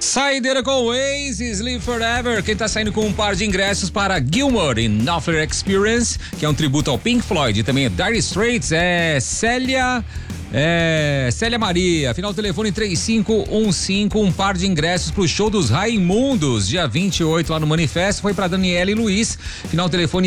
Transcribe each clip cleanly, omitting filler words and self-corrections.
Saideira com Oasis, Live Forever. Quem tá saindo com um par de ingressos para Gilmour e Knopfler Experience, que é um tributo ao Pink Floyd e também a Dire Straits, é Célia Maria, final do telefone 3515, um par de ingressos pro show dos Raimundos, dia 28 lá no Manifesto, foi pra Daniela e Luiz, final do telefone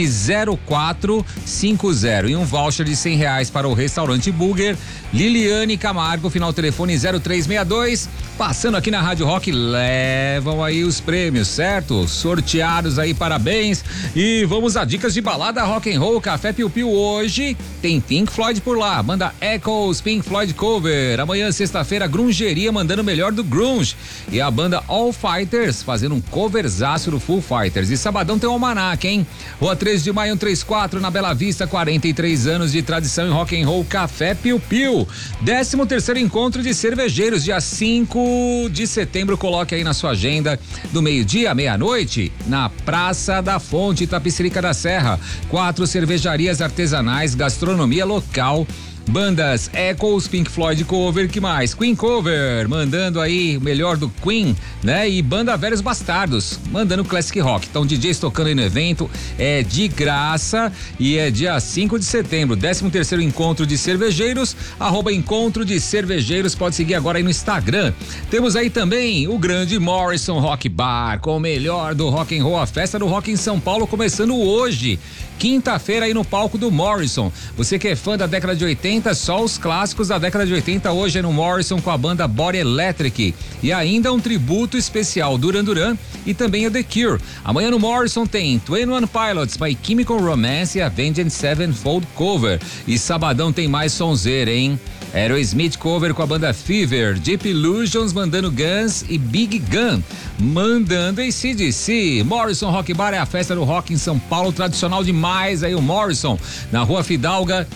0450, e um voucher de R$100 para o restaurante Burger. Liliane Camargo, final do telefone 0362, passando aqui na Rádio Rock, levam aí os prêmios, certo? Sorteados aí, parabéns. E vamos a dicas de balada rock and roll, Café Piu Piu. Hoje tem Pink Floyd por lá, banda Echoes, Pink Floyd cover. Amanhã, sexta-feira, Grungeria mandando o melhor do grunge, e a banda All Fighters fazendo um coverzaço do Foo Fighters. E sabadão tem o Almanac, hein? Rua 13 de Maio 134, na Bela Vista, 43 anos de tradição em rock and roll, Café Piu Piu. 13º encontro de cervejeiros, dia 5 de setembro, coloque aí na sua agenda, do meio-dia à meia-noite, na Praça da Fonte, Tapicerica da Serra. 4 cervejarias artesanais, gastronomia local, bandas Echoes, Pink Floyd cover, que mais? Queen cover, mandando aí o melhor do Queen, né? E banda Velhos Bastardos, mandando classic rock. Então, DJs tocando aí no evento, é de graça, e é dia 5 de setembro, 13º encontro de cervejeiros, @encontro de cervejeiros, pode seguir agora aí no Instagram. Temos aí também o grande Morrison Rock Bar, com o melhor do rock and roll, a festa do rock em São Paulo, começando hoje, quinta-feira aí no palco do Morrison. Você que é fã da década de 80, só os clássicos da década de 80 hoje é no Morrison com a banda Body Electric, e ainda um tributo especial Duran Duran e também a The Cure. Amanhã no Morrison tem 21 Pilots, My Chemical Romance e Avenged Sevenfold cover, e sabadão tem mais sonzeira, hein? Aerosmith cover com a banda Fever, Deep Illusions mandando Guns e Big Gun mandando AC/DC. Morrison Rock Bar é a festa do rock em São Paulo, tradicional demais aí o Morrison, na Rua Fidalga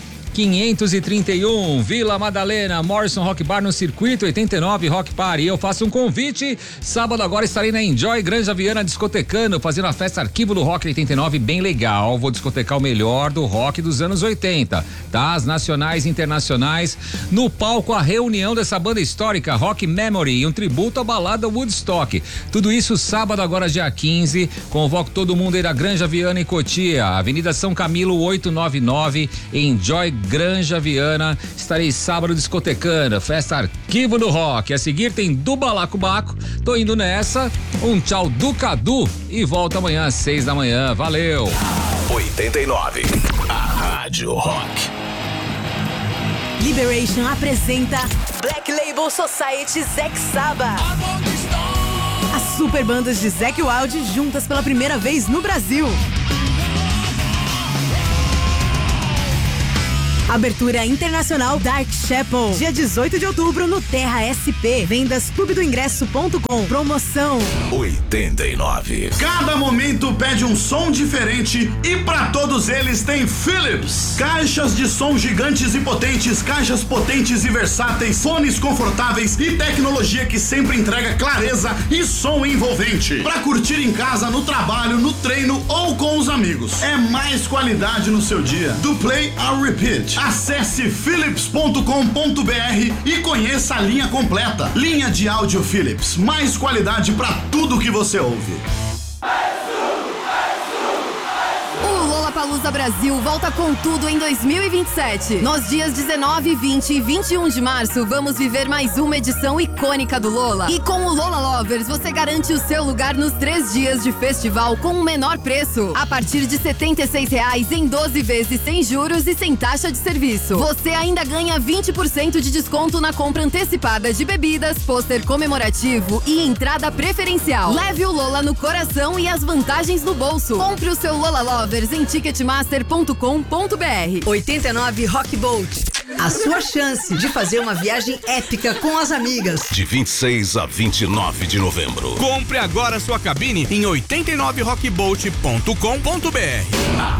531, Vila Madalena. Morrison Rock Bar no Circuito 89 Rock Party. Eu faço um convite, sábado agora estarei na Enjoy Granja Viana discotecando, fazendo a festa Arquivo do Rock 89, bem legal. Vou discotecar o melhor do rock dos anos 80, tá? As nacionais e internacionais. No palco, a reunião dessa banda histórica, Rock Memory, e um tributo à balada Woodstock. Tudo isso sábado agora, dia 15. Convoco todo mundo aí da Granja Viana e Cotia, Avenida São Camilo 899, Enjoy Granja Viana. Estarei sábado discotecando, festa Arquivo do Rock. A seguir tem do Balacobaco. Tô indo nessa, um tchau do Cadu e volta amanhã às 6 da manhã. Valeu! 89, a Rádio Rock. Liberation apresenta Black Label Society Zack Saba. As super bandas de Zack Wild juntas pela primeira vez no Brasil. Abertura internacional Dark Chapel, dia 18 de outubro no Terra SP. Vendas clubedoingresso.com. Promoção 89. Cada momento pede um som diferente e pra todos eles tem Philips. Caixas de som gigantes e potentes, caixas potentes e versáteis, fones confortáveis e tecnologia que sempre entrega clareza e som envolvente. Pra curtir em casa, no trabalho, no treino ou com os amigos. É mais qualidade no seu dia. Do play ao repeat. Acesse philips.com.br e conheça a linha completa. Linha de áudio Philips, mais qualidade para tudo que você ouve. Lollapalooza Brasil volta com tudo em 2027. Nos dias 19, 20 e 21 de março, vamos viver mais uma edição icônica do Lola. E com o Lola Lovers, você garante o seu lugar nos 3 dias de festival com o menor preço. A partir de R$ 76,00 em 12 vezes sem juros e sem taxa de serviço. Você ainda ganha 20% de desconto na compra antecipada de bebidas, pôster comemorativo e entrada preferencial. Leve o Lola no coração e as vantagens no bolso. Compre o seu Lola Lovers em ticketmaster.com.br. 89 Rock Boat. A sua chance de fazer uma viagem épica com as amigas. De 26 a 29 de novembro. Compre agora sua cabine em 89rockboat.com.br.